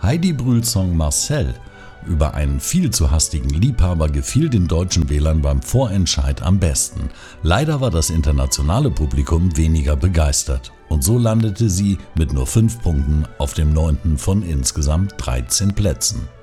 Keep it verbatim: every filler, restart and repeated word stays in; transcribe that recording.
Heidi Brühls Song Marcel über einen viel zu hastigen Liebhaber gefiel den deutschen Wählern beim Vorentscheid am besten. Leider war das internationale Publikum weniger begeistert und so landete sie mit nur fünf Punkten auf dem neunten von insgesamt dreizehn Plätzen.